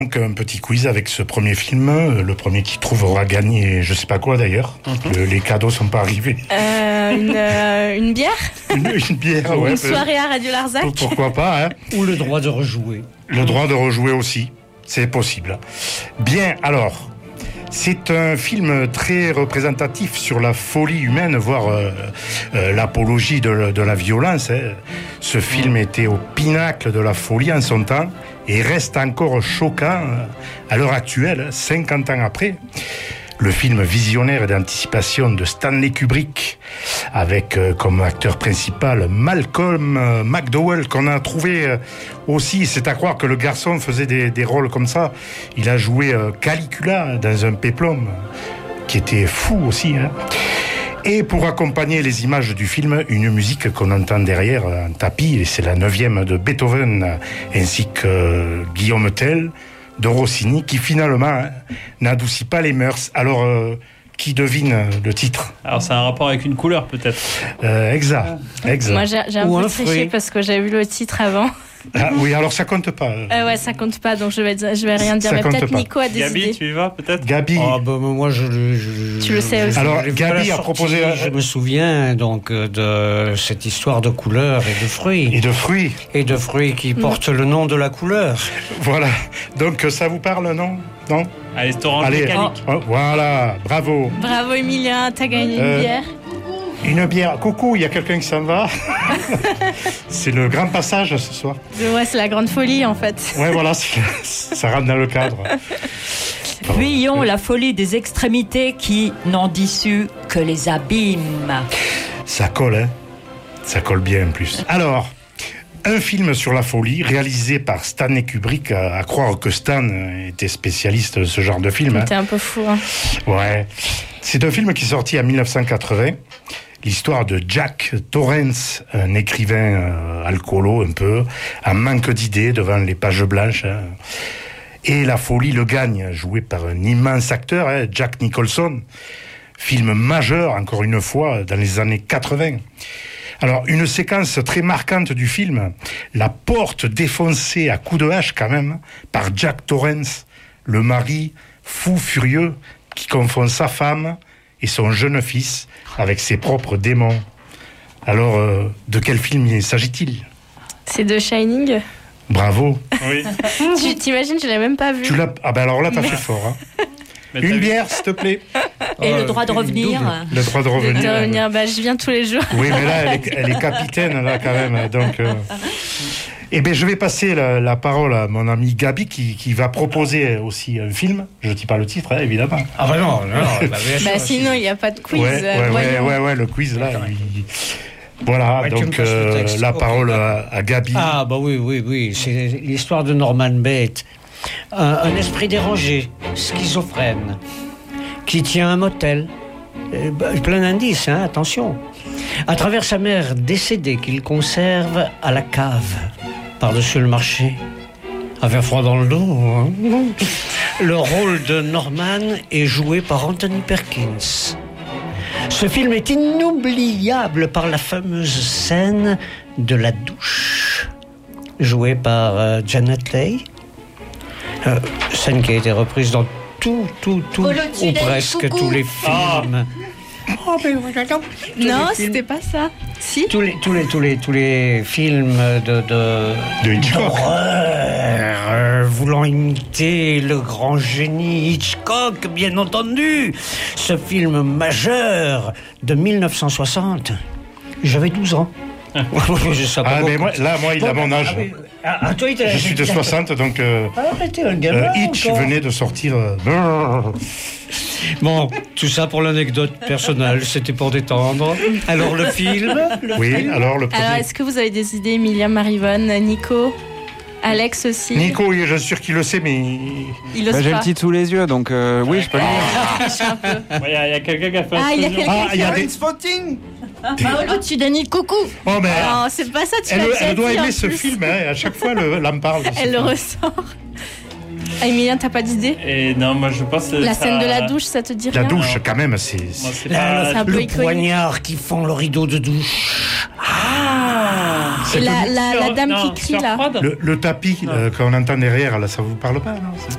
Donc un petit quiz avec ce premier film, le premier qui trouvera gagné, je sais pas quoi d'ailleurs. Les cadeaux sont pas arrivés. Une bière Une bière, ouais. Une soirée à Radio Larzac. Pourquoi pas, hein. Ou le droit de rejouer. Le droit de rejouer aussi, c'est possible. Bien, alors, c'est un film très représentatif sur la folie humaine, voire l'apologie de la violence. Hein. Ce film était au pinacle de la folie en son temps et reste encore choquant à l'heure actuelle, 50 ans après. Le film visionnaire et d'anticipation de Stanley Kubrick, avec comme acteur principal Malcolm McDowell, qu'on a trouvé aussi, c'est à croire que le garçon faisait des rôles comme ça. Il a joué Caligula dans un péplum, qui était fou aussi. Hein. Et pour accompagner les images du film, une musique qu'on entend derrière en tapis, et c'est la 9e de Beethoven, ainsi que Guillaume Tell, de Rossini, qui finalement n'adoucit pas les mœurs. Alors, qui devine le titre? Alors, c'est un rapport avec une couleur, peut-être. Exact. Moi, j'ai un peu triché parce que j'avais vu le titre avant. Ah, oui, alors ça compte pas. Ouais, ça compte pas, donc je vais rien dire. Mais peut-être Nico a des Gabi, idées. tu y vas, peut-être? Gabi. Moi, tu le sais aussi. Alors, Gabi a proposé... Je me souviens donc de cette histoire de couleurs et de fruits. Et de fruits qui portent le nom de la couleur. Voilà. Donc, ça vous parle, non? Non? Allez, c'est orange mécanique. Oh, voilà, bravo. Bravo, Emilien, t'as gagné une bière. Une bière. Coucou, il y a quelqu'un qui s'en va. C'est le grand passage ce soir. Ouais, c'est la grande folie en fait. Ouais, voilà, ça rentre dans le cadre. Fuyons la folie des extrémités qui n'ont d'issue que les abîmes. Ça colle, hein. Ça colle bien en plus. Alors, un film sur la folie réalisé par Stanley Kubrick, à croire que Stan était spécialiste de ce genre de film. T'es un peu fou, hein. Ouais. C'est un film qui est sorti en 1980. L'histoire de Jack Torrance, un écrivain alcoolo un peu, en manque d'idées devant les pages blanches. Hein. Et la folie le gagne, joué par un immense acteur, hein, Jack Nicholson. Film majeur, encore une fois, dans les années 80. Alors, une séquence très marquante du film, la porte défoncée à coups de hache quand même, par Jack Torrance, le mari fou furieux qui confond sa femme et son jeune fils avec ses propres démons. Alors, de quel film s'agit-il? C'est The Shining. Bravo. Oui. T'imagines, je l'ai même pas vu. Ah ben alors là, t'as fait fort. Hein. Une bière, s'il te plaît. Et le droit de revenir. Le droit de revenir. Bah, je viens tous les jours. Oui, mais là, elle est capitaine, là, quand même. Donc, Eh bien, je vais passer la parole à mon ami Gabi, qui va proposer aussi un film. Je ne dis pas le titre, hein, évidemment. Ah bah non. Bah, sinon, il n'y a pas de quiz. Ouais, le quiz, là. Voilà, donc la parole à Gabi. Ah bah oui. C'est l'histoire de Norman Bates. Un esprit dérangé, schizophrène, qui tient un motel. Plein d'indices, hein, attention. À travers sa mère décédée qu'il conserve à la cave, par-dessus le marché. Avec froid dans le dos. Hein. Le rôle de Norman est joué par Anthony Perkins. Ce film est inoubliable par la fameuse scène de la douche, jouée par Janet Leigh. Scène qui a été reprise dans tout ou presque tous les films. Non, c'était pas ça. Si. Tous les films de Hitchcock. d'horreur, voulant imiter le grand génie Hitchcock, bien entendu. Ce film majeur de 1960. J'avais 12 ans. Mais moi, il a mon âge. Toi, je suis de 60, donc Hitch venait de sortir. Bon, tout ça pour l'anecdote personnelle, c'était pour détendre. Alors le film alors le premier. Alors, est-ce que vous avez des idées, Emilia, Marivonne, Nico, Alex aussi? Nico, je suis sûr qu'il le sait, mais... Il ose pas. J'ai le titre sous les yeux, donc oui, je peux le dire. Il y a quelqu'un qui a fait un il y a quelqu'un il y a des... Spotting. Au-dessus d'Annie, coucou. Oh, mais non, c'est pas ça, tu l'as déjà elle doit dit, aimer en ce plus. film, hein, à chaque fois, elle en parle. Elle le ressort. Emilien, t'as pas d'idée? Et non, moi je pense... La scène de la douche, ça te dit rien? La douche, quand même, c'est... C'est un peu le iconique. poignard qui fend le rideau de douche. Et la dame qui crie là. Le tapis qu'on entend derrière, là, ça vous parle pas, non?